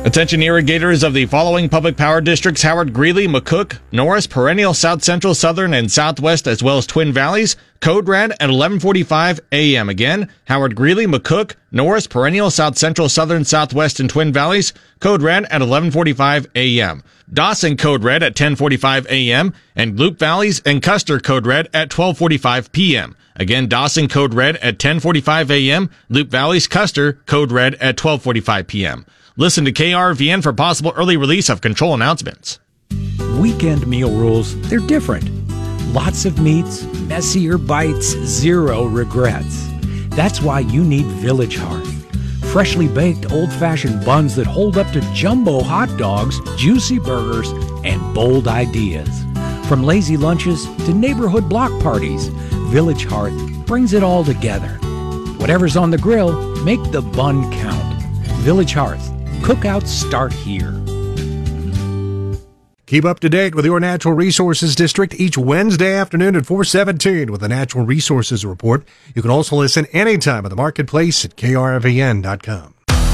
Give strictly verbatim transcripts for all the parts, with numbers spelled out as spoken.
Attention irrigators of the following public power districts: Howard, Greeley, McCook, Norris, Perennial, South Central, Southern, and Southwest, as well as Twin Valleys. Code Red at eleven forty-five a.m. Again, Howard, Greeley, McCook, Norris, Perennial, South Central, Southern, Southwest, and Twin Valleys. Code Red at eleven forty-five a.m. Dawson Code Red at ten forty-five a.m. and Loup Valleys and Custer Code Red at twelve forty-five p.m. Again, Dawson Code Red at ten forty-five a.m. Loup Valleys, Custer Code Red at twelve forty-five p.m. Listen to K R V N for possible early release of control announcements. Weekend meal rules, they're different. Lots of meats, messier bites, zero regrets. That's why you need Village Hearth. Freshly baked old-fashioned buns that hold up to jumbo hot dogs, juicy burgers, and bold ideas. From lazy lunches to neighborhood block parties, Village Hearth brings it all together. Whatever's on the grill, make the bun count. Village Hearth. Cookouts start here. Keep up to date with your Natural Resources District each Wednesday afternoon at four seventeen with the Natural Resources Report. You can also listen anytime at the Marketplace at K R V N dot com.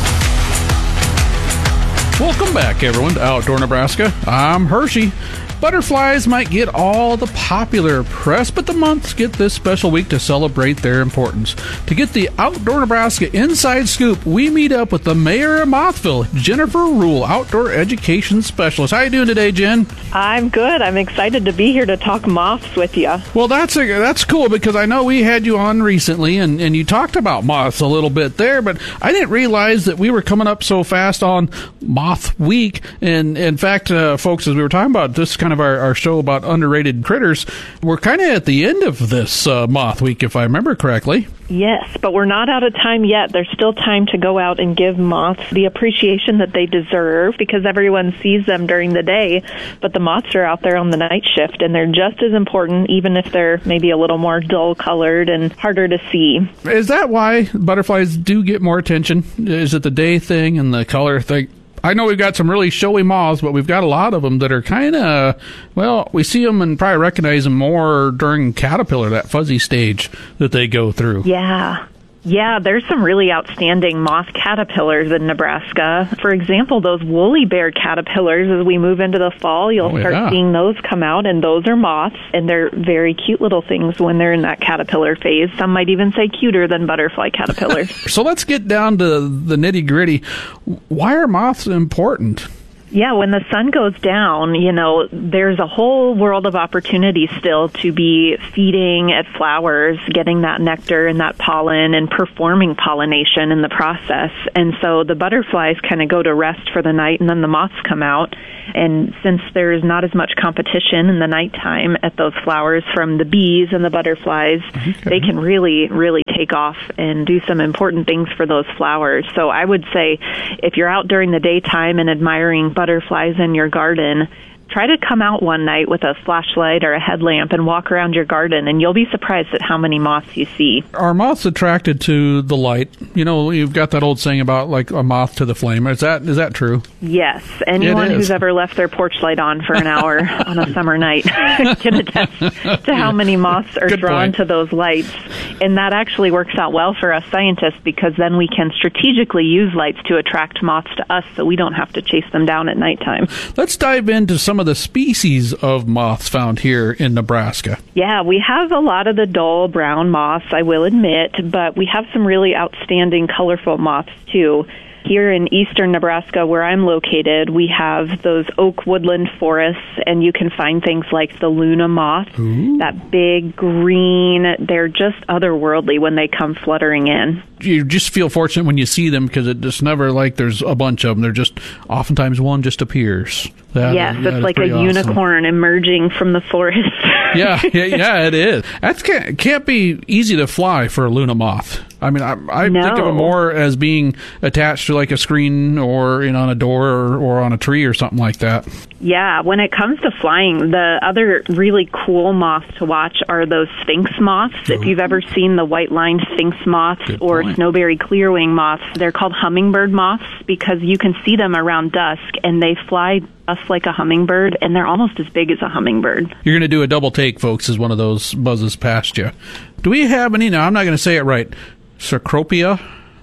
Welcome back, everyone, to Outdoor Nebraska. I'm Hershey. Butterflies might get all the popular press, but the months get this special week to celebrate their importance. To get the Outdoor Nebraska inside scoop, we meet up with the mayor of Mothville, Jennifer Rule, outdoor education specialist. How you doing today, Jen? I'm good. I'm excited to be here to talk moths with you. Well, that's a, that's cool because I know we had you on recently, and, and you talked about moths a little bit there, but I didn't realize that we were coming up so fast on Moth Week. And in fact, uh, folks, as we were talking about this kind of our, our show about underrated critters, we're kind of at the end of this uh, Moth Week, if I remember correctly. Yes, but we're not out of time yet. There's still time to go out and give moths the appreciation that they deserve because everyone sees them during the day, but the moths are out there on the night shift, and they're just as important, even if they're maybe a little more dull-colored and harder to see. Is that why butterflies do get more attention? Is it the day thing and the color thing? I know we've got some really showy moths, but we've got a lot of them that are kind of, well, we see them and probably recognize them more during caterpillar, that fuzzy stage that they go through. Yeah. Yeah, there's some really outstanding moth caterpillars in Nebraska. For example, those woolly bear caterpillars, as we move into the fall, you'll oh, start yeah. seeing those come out, and those are moths, and they're very cute little things when they're in that caterpillar phase. Some might even say cuter than butterfly caterpillars. So let's get down to the nitty-gritty. Why are moths important? Yeah, when the sun goes down, you know, there's a whole world of opportunity still to be feeding at flowers, getting that nectar and that pollen and performing pollination in the process. And so the butterflies kind of go to rest for the night, and then the moths come out. And since there's not as much competition in the nighttime at those flowers from the bees and the butterflies, okay. they can really, really take off and do some important things for those flowers. So I would say if you're out during the daytime and admiring butterflies in your garden, try to come out one night with a flashlight or a headlamp and walk around your garden, and you'll be surprised at how many moths you see. Are moths attracted to the light? You know, you've got that old saying about like a moth to the flame. Is that is that true? Yes. Anyone who's ever left their porch light on for an hour on a summer night can attest to how many moths are Good drawn point. to those lights. And that actually works out well for us scientists because then we can strategically use lights to attract moths to us so we don't have to chase them down at nighttime. Let's dive into some of the species of moths found here in Nebraska. Yeah, we have a lot of the dull brown moths, I will admit, but we have some really outstanding colorful moths too. Here in eastern Nebraska, where I'm located, we have those oak woodland forests, and you can find things like the Luna moth, Ooh. That big green. They're just otherworldly when they come fluttering in. You just feel fortunate when you see them because it just never like there's a bunch of them. They're just oftentimes one just appears. That, yes, that it's like a awesome. unicorn emerging from the forest. yeah, yeah, yeah, it is. That can't, can't be easy to fly for a Luna moth. I mean, I, I no. think of it more as being attached to like a screen or you know, on a door or, or on a tree or something like that. Yeah, when it comes to flying, the other really cool moths to watch are those sphinx moths. Ooh. If you've ever seen the white-lined sphinx moths Good or point. snowberry clearwing moths, they're called hummingbird moths because you can see them around dusk, and they fly just like a hummingbird, and they're almost as big as a hummingbird. You're going to do a double take, folks, as one of those buzzes past you. Do we have any, now I'm not going to say it right, Cecropia?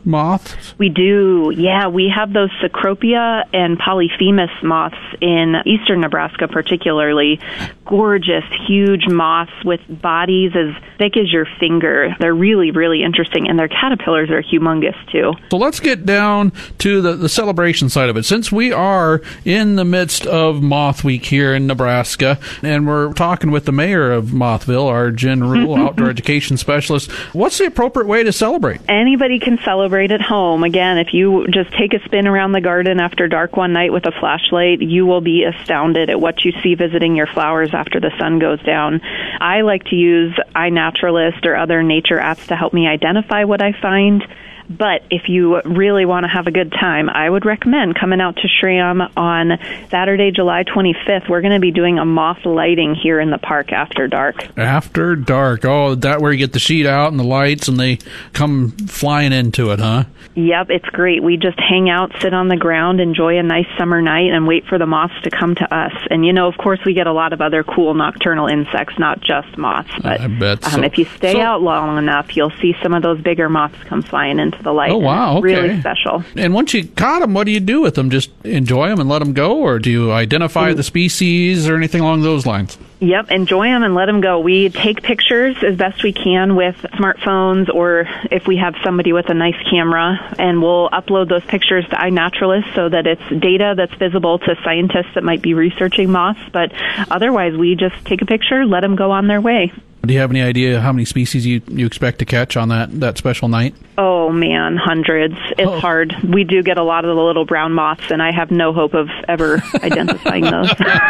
moths? We do, yeah. We have those Cecropia and Polyphemus moths in eastern Nebraska particularly. Gorgeous, huge moths with bodies as thick as your finger. They're really, really interesting, and their caterpillars are humongous, too. So let's get down to the, the celebration side of it. Since we are in the midst of Moth Week here in Nebraska, and we're talking with the mayor of Mothville, our Jen Rule, outdoor education specialist, what's the appropriate way to celebrate? Anybody can celebrate at home. Again, if you just take a spin around the garden after dark one night with a flashlight, you will be astounded at what you see visiting your flowers after the sun goes down. I like to use iNaturalist or other nature apps to help me identify what I find. But if you really want to have a good time, I would recommend coming out to Schramm on Saturday, July twenty-fifth. We're going to be doing a moth lighting here in the park after dark. After dark. Oh, that where you get the sheet out and the lights and they come flying into it, huh? Yep, it's great. We just hang out, sit on the ground, enjoy a nice summer night, and wait for the moths to come to us. And, you know, of course, we get a lot of other cool nocturnal insects, not just moths. But I bet um, so. if you stay so, out long enough, you'll see some of those bigger moths come flying into the light. Oh, wow. Okay. Really special. And once you caught them, what do you do with them? Just enjoy them and let them go? Or do you identify mm. the species or anything along those lines? Yep, enjoy them and let them go. We take pictures as best we can with smartphones, or if we have somebody with a nice camera, and we'll upload those pictures to iNaturalist so that it's data that's visible to scientists that might be researching moths. But otherwise, we just take a picture, let them go on their way. Do you have any idea how many species you, you expect to catch on that, that special night? Oh, man, hundreds. It's oh. hard. We do get a lot of the little brown moths, and I have no hope of ever identifying those.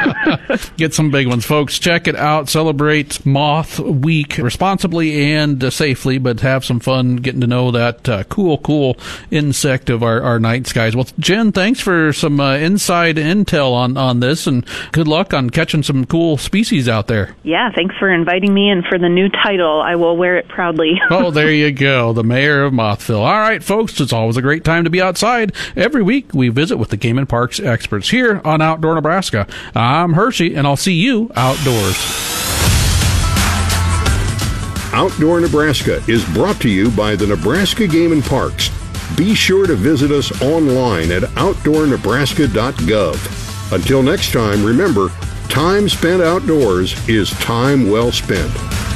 Get some big ones, folks. Check it out. Celebrate Moth Week responsibly and uh, safely, but have some fun getting to know that uh, cool, cool insect of our, our night skies. Well, Jen, thanks for some uh, inside intel on, on this, and good luck on catching some cool species out there. Yeah, thanks for inviting me, and for the new title, I will wear it proudly. Oh, there you go. The mayor of Mothville. All right, folks, it's always a great time to be outside. Every week, we visit with the Game and Parks experts here on Outdoor Nebraska. I'm Hershey, and I'll see you outdoors. Outdoor Nebraska is brought to you by the Nebraska Game and Parks. Be sure to visit us online at outdoor nebraska dot gov. Until next time, remember, time spent outdoors is time well spent.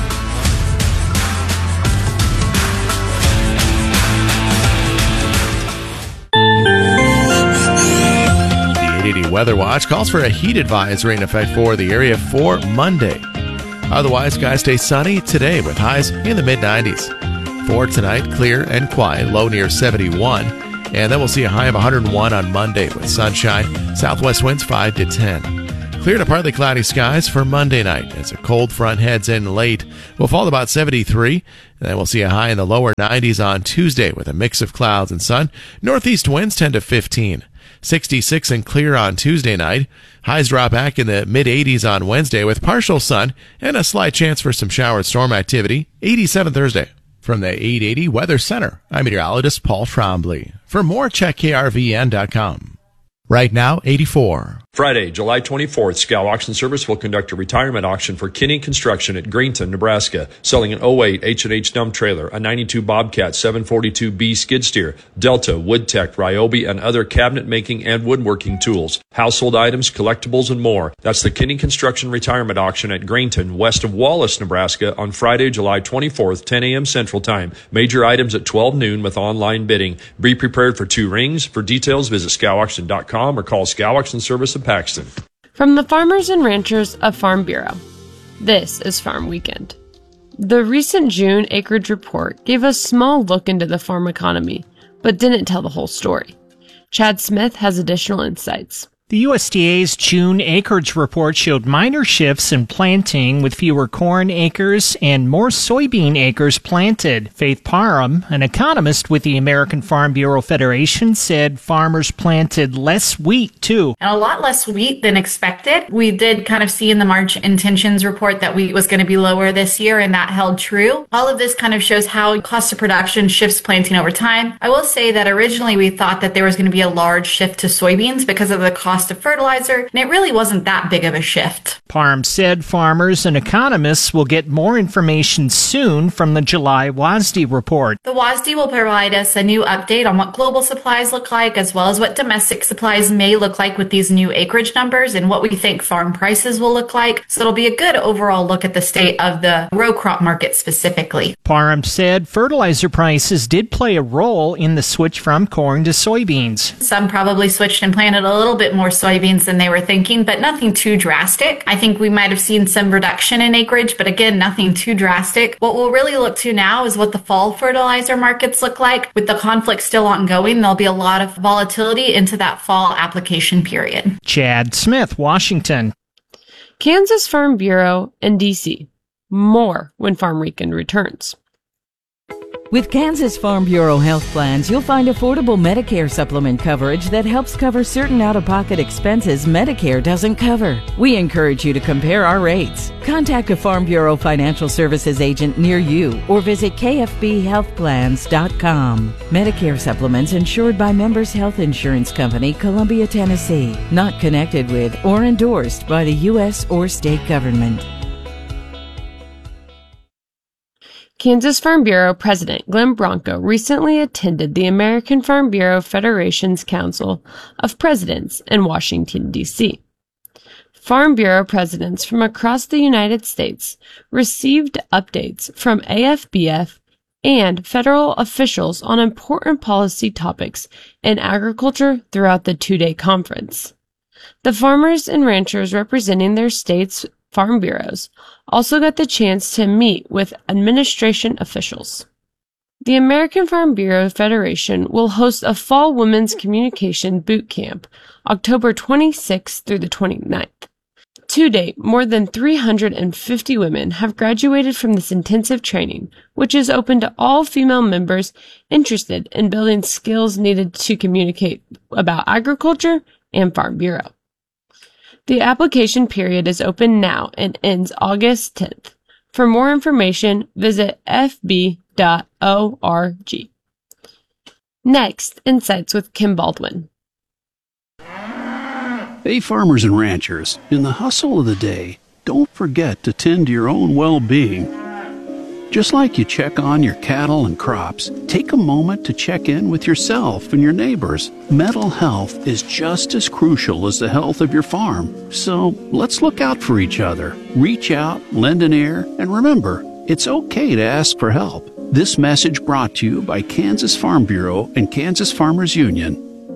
Weather Watch calls for a heat advisory in effect for the area for Monday. Otherwise, skies stay sunny today with highs in the mid nineties. For tonight, clear and quiet, low near seventy-one. And then we'll see a high of one hundred one on Monday with sunshine, southwest winds five to ten. Clear to partly cloudy skies for Monday night as a cold front heads in late. We'll fall to about seventy-three. And then we'll see a high in the lower nineties on Tuesday with a mix of clouds and sun. Northeast winds ten to fifteen. sixty-six and clear on Tuesday night. Highs drop back in the mid-eighties on Wednesday with partial sun and a slight chance for some shower storm activity. eighty-seven Thursday. From the eight eighty Weather Center, I'm meteorologist Paul Trombley. For more, check K R V N dot com. Right now, eighty-four. Friday, July twenty-fourth, Scow Auction Service will conduct a retirement auction for Kinney Construction at Greenton, Nebraska, selling an oh eight H and H dump trailer, a ninety-two Bobcat seven forty-two B skid steer, Delta, Woodtech, Ryobi, and other cabinet making and woodworking tools, household items, collectibles, and more. That's the Kinney Construction retirement auction at Greenton, west of Wallace, Nebraska, on Friday, July twenty-fourth, ten a.m. Central Time. Major items at twelve noon with online bidding. Be prepared for two rings. For details, visit scow auction dot com or call Scow Auction Service of Paxton. From the farmers and ranchers of Farm Bureau, this is Farm Weekend. The recent June acreage report gave a small look into the farm economy, but didn't tell the whole story. Chad Smith has additional insights. The U S D A's June acreage report showed minor shifts in planting with fewer corn acres and more soybean acres planted. Faith Parham, an economist with the American Farm Bureau Federation, said farmers planted less wheat, too. And a lot less wheat than expected. We did kind of see in the March intentions report that wheat was going to be lower this year, and that held true. All of this kind of shows how cost of production shifts planting over time. I will say that originally we thought that there was going to be a large shift to soybeans because of the cost cost of fertilizer, and it really wasn't that big of a shift. Parham said farmers and economists will get more information soon from the July W A S D report. The W A S D will provide us a new update on what global supplies look like, as well as what domestic supplies may look like with these new acreage numbers and what we think farm prices will look like. So it'll be a good overall look at the state of the row crop market specifically. Parham said fertilizer prices did play a role in the switch from corn to soybeans. Some probably switched and planted a little bit more soybeans than they were thinking, but nothing too drastic. I think we might have seen some reduction in acreage, but again, nothing too drastic. What we'll really look to now is what the fall fertilizer markets look like. With the conflict still ongoing, there'll be a lot of volatility into that fall application period. Chad Smith, Washington. Kansas Farm Bureau and D C. More when Farm Weekend returns. With Kansas Farm Bureau health plans, you'll find affordable Medicare supplement coverage that helps cover certain out-of-pocket expenses Medicare doesn't cover. We encourage you to compare our rates. Contact a Farm Bureau Financial Services agent near you or visit k f b health plans dot com. Medicare supplements insured by Members Health Insurance Company, Columbia, Tennessee. Not connected with or endorsed by the U S or state government. Kansas Farm Bureau President Glenn Bronco recently attended the American Farm Bureau Federation's Council of Presidents in Washington, D C Farm Bureau presidents from across the United States received updates from A F B F and federal officials on important policy topics in agriculture throughout the two-day conference. The farmers and ranchers representing their states' farm bureaus also got the chance to meet with administration officials. The American Farm Bureau Federation will host a Fall Women's Communication Boot Camp October twenty-sixth through the twenty-ninth. To date, more than three hundred fifty women have graduated from this intensive training, which is open to all female members interested in building skills needed to communicate about agriculture and Farm Bureau. The application period is open now and ends August tenth. For more information, visit f b dot org. Next, Insights with Kim Baldwin. Hey, farmers and ranchers, in the hustle of the day, don't forget to tend to your own well-being. Just like you check on your cattle and crops, take a moment to check in with yourself and your neighbors. Mental health is just as crucial as the health of your farm. So let's look out for each other. Reach out, lend an ear, and remember, it's okay to ask for help. This message brought to you by Kansas Farm Bureau and Kansas Farmers Union.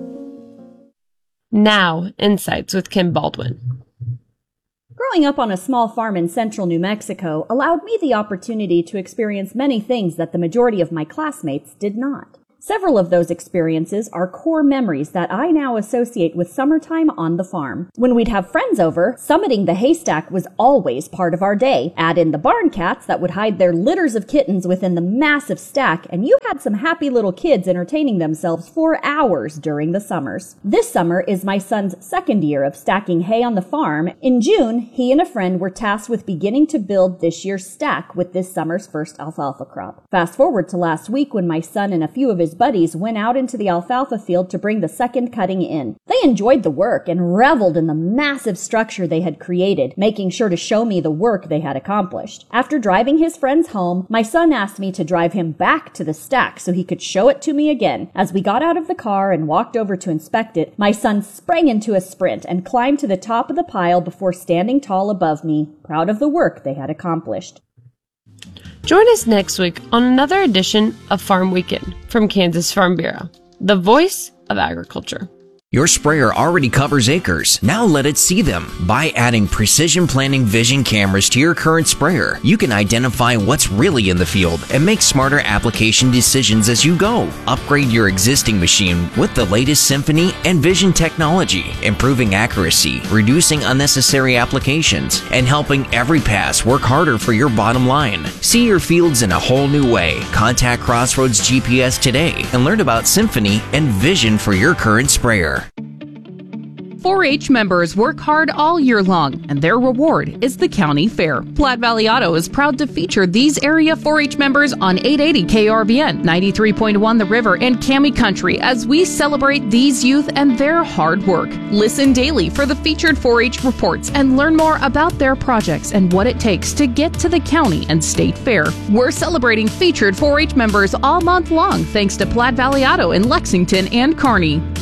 Now, Insights with Kim Baldwin. Growing up on a small farm in central New Mexico allowed me the opportunity to experience many things that the majority of my classmates did not. Several of those experiences are core memories that I now associate with summertime on the farm. When we'd have friends over, summiting the haystack was always part of our day. Add in the barn cats that would hide their litters of kittens within the massive stack, and you had some happy little kids entertaining themselves for hours during the summers. This summer is my son's second year of stacking hay on the farm. In June, he and a friend were tasked with beginning to build this year's stack with this summer's first alfalfa crop. Fast forward to last week when my son and a few of his buddies went out into the alfalfa field to bring the second cutting in. They enjoyed the work and reveled in the massive structure they had created, making sure to show me the work they had accomplished. After driving his friends home, my son asked me to drive him back to the stack so he could show it to me again. As we got out of the car and walked over to inspect it, my son sprang into a sprint and climbed to the top of the pile before standing tall above me, proud of the work they had accomplished. Join us next week on another edition of Farm Weekend from Kansas Farm Bureau, the voice of agriculture. Your sprayer already covers acres. Now let it see them. By adding Precision Planting Vision cameras to your current sprayer, you can identify what's really in the field and make smarter application decisions as you go. Upgrade your existing machine with the latest Symphony and Vision technology, improving accuracy, reducing unnecessary applications, and helping every pass work harder for your bottom line. See your fields in a whole new way. Contact Crossroads G P S today and learn about Symphony and Vision for your current sprayer. four H members work hard all year long, and their reward is the county fair. Platte Valley Auto is proud to feature these area four H members on eight eighty K R V N, ninety-three point one The River, and Cami Country as we celebrate these youth and their hard work. Listen daily for the featured four H reports and learn more about their projects and what it takes to get to the county and state fair. We're celebrating featured four H members all month long thanks to Platte Valley Auto in Lexington and Kearney.